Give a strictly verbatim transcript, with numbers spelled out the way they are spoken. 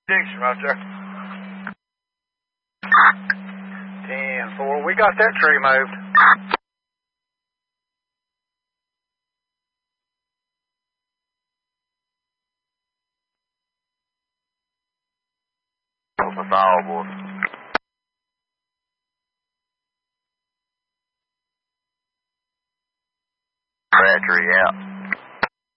Dixon, right there. ten four. We got that tree moved. What's the all, boys? Battery out.